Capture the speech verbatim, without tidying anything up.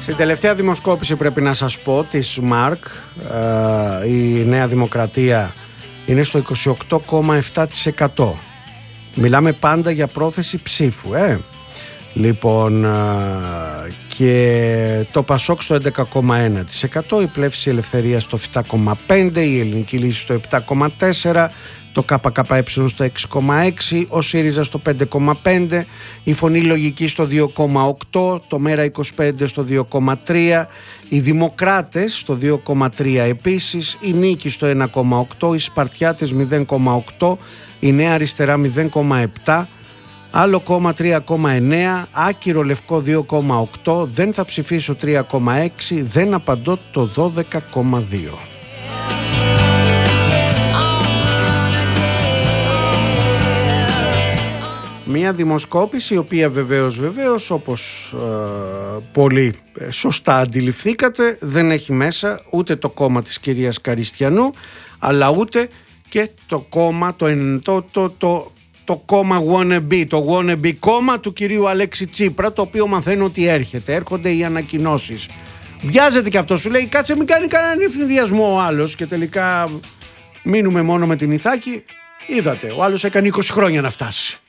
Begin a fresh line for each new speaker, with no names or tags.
Στην τελευταία δημοσκόπηση πρέπει να σας πω της ΜΑΡΚ, ε, η Νέα Δημοκρατία είναι στο είκοσι οκτώ κόμμα επτά τοις εκατό. Μιλάμε πάντα για πρόθεση ψήφου, ε. Λοιπόν, ε, και το ΠΑΣΟΚ στο έντεκα κόμμα ένα τοις εκατό, η Πλεύση Ελευθερίας στο επτά κόμμα πέντε τοις εκατό, η Ελληνική Λύση στο επτά κόμμα τέσσερα τοις εκατό, το ΚΚΕ στο έξι κόμμα έξι τοις εκατό, ο ΣΥΡΙΖΑ στο πέντε κόμμα πέντε τοις εκατό, η Φωνή Λογική στο δύο κόμμα οκτώ τοις εκατό, το Μέρα είκοσι πέντε στο δύο κόμμα τρία τοις εκατό, οι Δημοκράτες στο δύο κόμμα τρία τοις εκατό επίσης, η Νίκη στο ένα κόμμα οκτώ τοις εκατό, οι Σπαρτιάτες μηδέν κόμμα οκτώ τοις εκατό, η Νέα Αριστερά μηδέν κόμμα επτά τοις εκατό, άλλο κόμμα τρία κόμμα εννέα τοις εκατό, άκυρο λευκό δύο κόμμα οκτώ τοις εκατό, δεν θα ψηφίσω τρία κόμμα έξι τοις εκατό, δεν απαντώ το δώδεκα κόμμα δύο τοις εκατό. Μία δημοσκόπηση η οποία βεβαίως βεβαίως όπως ε, πολύ σωστά αντιληφθήκατε δεν έχει μέσα ούτε το κόμμα της κυρίας Καριστιανού αλλά ούτε και το κόμμα το, το, το, το, το κόμμα wannabe, το wannabe κόμμα του κυρίου Αλέξη Τσίπρα, το οποίο μαθαίνω ότι έρχεται, έρχονται οι ανακοινώσεις. Βιάζεται και αυτό, σου λέει κάτσε μην κάνει κανέναν ευνηδιασμό ο άλλος και τελικά μείνουμε μόνο με την Ιθάκη. Είδατε, ο άλλος έκανε είκοσι χρόνια να φτάσει.